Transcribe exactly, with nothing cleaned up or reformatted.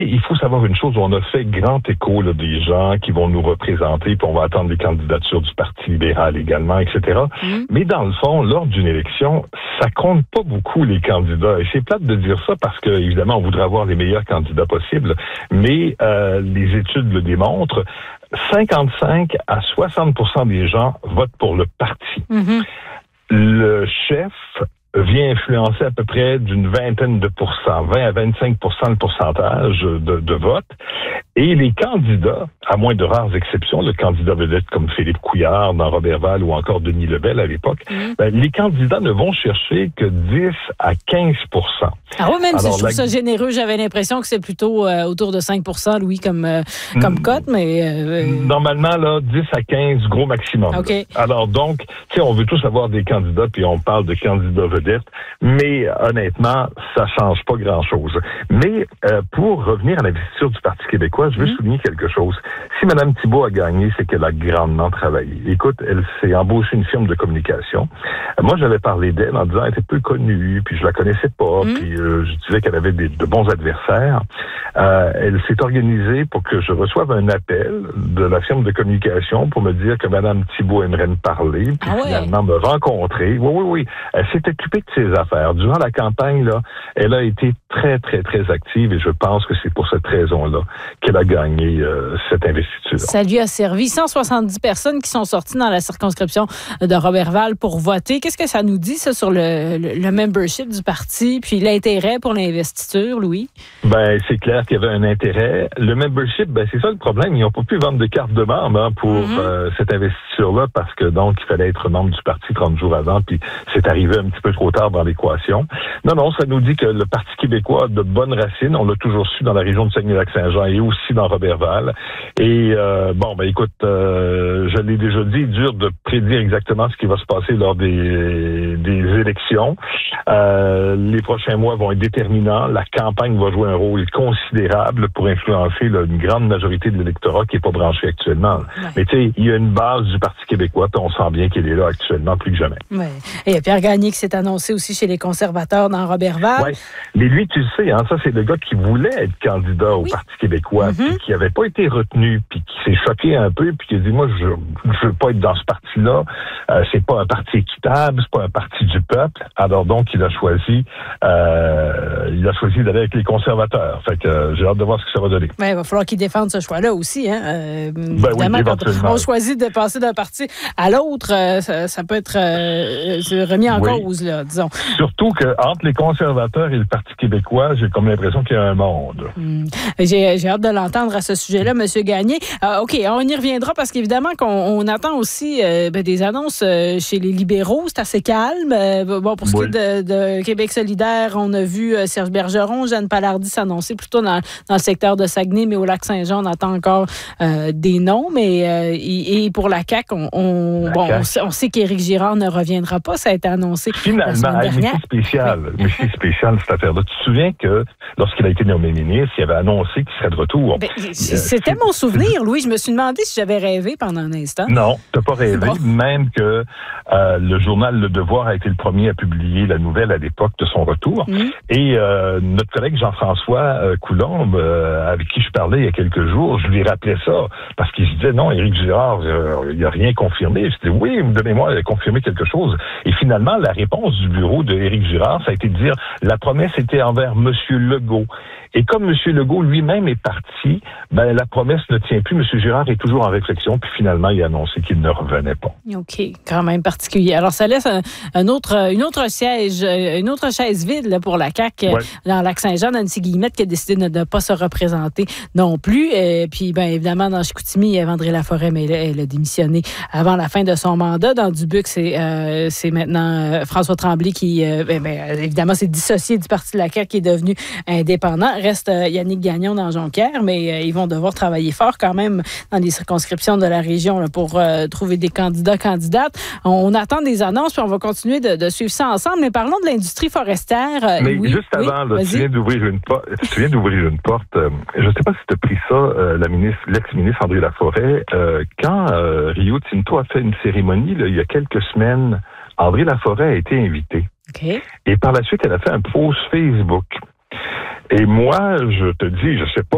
Il faut savoir une chose, on a fait grand écho là, des gens qui vont nous représenter, puis on va attendre les candidatures du Parti libéral également, et cetera. Mmh. Mais dans le fond, lors d'une élection, ça compte pas beaucoup les candidats. Et c'est plate de dire ça parce que, évidemment, on voudrait avoir les meilleurs candidats possibles, mais euh, les études le démontrent. cinquante-cinq à soixante pour cent des gens votent pour le parti. Mmh. Le chef vient influencer à peu près d'une vingtaine de pourcents, vingt à vingt-cinq pour cent le pourcentage de, de vote. Et les candidats, à moins de rares exceptions, le candidat vedette comme Philippe Couillard dans Roberval ou encore Denis Lebel à l'époque, mmh. ben, les candidats ne vont chercher que dix à quinze pour cent. Ah oui, même Alors, si je trouve la... ça généreux, j'avais l'impression que c'est plutôt euh, autour de cinq pour cent, Louis, comme, euh, comme mmh. cote, mais... Euh... Normalement, là, dix à quinze, gros maximum. Okay. Alors donc, tu sais, on veut tous avoir des candidats, puis on parle de candidats vedettes, mais honnêtement, ça change pas grand-chose. Mais euh, pour revenir à l'investiture du Parti québécois, je veux mmh. souligner quelque chose. Si Mme Thibault a gagné, c'est qu'elle a grandement travaillé. Écoute, elle s'est embauchée une firme de communication. Euh, moi, j'avais parlé d'elle en disant qu'elle était peu connue, puis je la connaissais pas, mmh. puis euh, je disais qu'elle avait des, de bons adversaires. Euh, elle s'est organisée pour que je reçoive un appel de la firme de communication pour me dire que Mme Thibault aimerait me parler, puis ah ouais. finalement me rencontrer. Oui, oui, oui. Elle s'est occupée de ses affaires. Durant la campagne, là, elle a été très, très, très active et je pense que c'est pour cette raison-là qu'elle a gagné euh, cette investiture. Ça lui a servi. cent soixante-dix personnes qui sont sorties dans la circonscription de Roberval pour voter. Qu'est-ce que ça nous dit, ça, sur le, le, le membership du parti, puis l'intérêt pour l'investiture, Louis? Ben, c'est clair qu'il y avait un intérêt. Le membership, ben, c'est ça le problème. Ils n'ont pas pu vendre de carte de membre hein, pour mm-hmm. euh, cette investiture-là parce que, donc, il fallait être membre du parti trente jours avant, puis c'est arrivé un petit peu trop tard dans l'équation. Non, non, ça nous dit que le Parti québécois a de bonnes racines. On l'a toujours su dans la région de Saguenay-Lac-Saint-Jean et aussi dans Roberval. Et euh, bon, ben écoute, euh, je l'ai déjà dit, dur de prédire exactement ce qui va se passer lors des, des élections. Euh, les prochains mois vont être déterminants. La campagne va jouer un rôle considérable pour influencer là, une grande majorité de l'électorat qui n'est pas branché actuellement. Ouais. Mais tu sais, il y a une base du Parti québécois, puis on sent bien qu'elle est là actuellement plus que jamais. Ouais. Et il y a Pierre Gagné qui s'est annoncé aussi chez les conservateurs dans Roberval. Oui, mais lui, tu le sais, hein, ça c'est le gars qui voulait être candidat au oui. Parti québécois, mm-hmm. puis qui n'avait pas été retenu, puis qui s'est choqué un peu, puis qui a dit, moi, je ne veux pas être dans ce parti-là, euh, c'est pas un parti équitable, c'est pas un parti du peuple, alors donc il a choisi euh, il a choisi d'aller avec les conservateurs. Fait que euh, j'ai hâte de voir ce que ça va donner. Mais il va falloir qu'il défende ce choix-là aussi, hein. Euh, ben évidemment, oui, quand on choisit de passer d'un parti à l'autre, euh, ça, ça peut être euh, remis en oui. cause, là, disons. Surtout qu'entre les conservateurs et le Parti québécois, j'ai comme l'impression qu'il y a un monde. Hum. J'ai, j'ai hâte de l'entendre à ce sujet-là, M. Gagné. Euh, OK, on y reviendra parce qu'évidemment qu'on on attend aussi euh, ben, des annonces euh, chez les libéraux. C'est assez calme. Euh, bon, pour ce oui. qui est de, de Québec solidaire, on a vu euh, Serge Bergeron, Jeanne Palardy s'annoncer plutôt dans, dans le secteur de Saguenay, mais au Lac-Saint-Jean, on attend encore euh, des noms. Mais euh, et, et pour la C A Q, on, on, bon, C A Q. on, sait, on sait qu'Éric Girard ne reviendra pas. Ça a été annoncé Finalement, la semaine dernière. Mais c'est spécial. Mais c'est spécial, cette affaire-là. Tu te souviens que lorsqu'il a été nommé ministre, il avait annoncé qu'il serait de retour. Ben, c'était mon souvenir, Louis. Je me suis demandé si j'avais rêvé pendant un instant. Non, tu n'as pas rêvé. Bon. Même que euh, le journal Le Devoir a été le premier à publier la nouvelle à l'époque de son retour. Mmh. Et euh, notre collègue Jean-François euh, Coulombe, euh, avec qui je parlais il y a quelques jours, je lui rappelais ça. Parce qu'il se disait, non, Éric Girard, euh, il n'a rien confirmé. Je disais, oui, donnez-moi à confirmer quelque chose. Et finalement, la réponse du bureau de Éric Girard, ça a été de dire, la promesse était envers M. Legault. Et comme M. Legault lui-même est parti, ben la promesse ne tient plus. M. Girard est toujours en réflexion, puis finalement, il a annoncé qu'il ne revenait pas. OK, quand même particulier. Alors, ça laisse un, un autre, une autre siège, une autre chaise vide là, pour la C A Q ouais. dans Lac-Saint-Jean. Nancy Guillemette qui a décidé de ne pas se représenter non plus. Et puis, bien évidemment, dans Chicoutimi, il y a André Laforêt, mais elle, elle a démissionné avant la fin de son mandat. Dans Dubuque, c'est, euh, c'est maintenant euh, François Tremblay qui, euh, ben, ben, évidemment, s'est dissocié du parti de la C A Q qui est devenu indépendant. Reste euh, Yannick Gagnon dans Jonquière, mais euh, ils vont devoir travailler fort quand même dans les circonscriptions de la région là, pour euh, trouver des candidats, candidates. On, on attend des annonces, puis on va continuer de, de suivre ça ensemble. Mais parlons de l'industrie forestière. Euh, mais oui, juste avant, oui, là, tu viens d'ouvrir une porte. Tu viens d'ouvrir une porte. Euh, je ne sais pas si tu as pris ça, euh, la ministre, l'ex-ministre André Laforêt, euh, quand euh, Rio Tinto a fait une cérémonie là, il y a quelques semaines, André Laforêt a été invité. Okay. Et par la suite, elle a fait un post Facebook. Et moi, je te dis, je sais pas